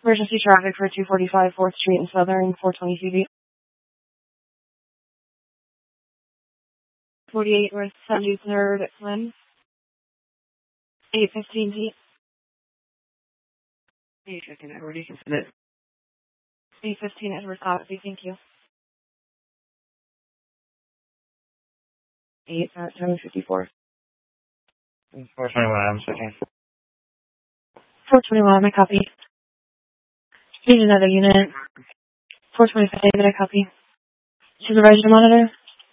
Emergency traffic for 245 4th Street and Southern, 420 CV. 48 West 73rd, Lynn. 815 T. 815 Edward, you can send it. 815 Edward Copy, thank you. 754. 421, I'm checking. 421, my copy. Need another unit. 425, David, I copy. Supervisor to monitor.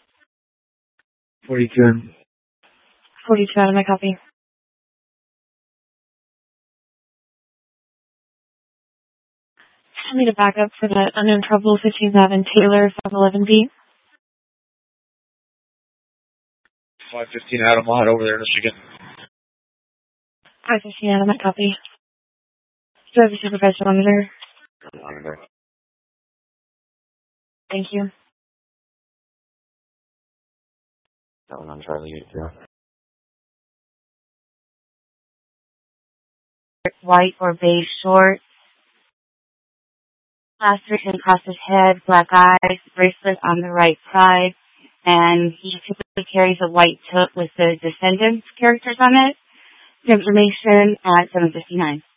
42. 42 out of my copy. I need a backup for that unknown trouble, 15th Avenue, Taylor, 511B. 515 Adam, I'll head over there in a second. 515 out of my copy. Do I have a supervisor monitor? Monitor. Thank you. That one on Charlie 8-0. White or beige shorts, laceration across his head, black eyes, bracelet on the right side, and he typically carries a white tote with the Descendants characters on it. Information at 7:59.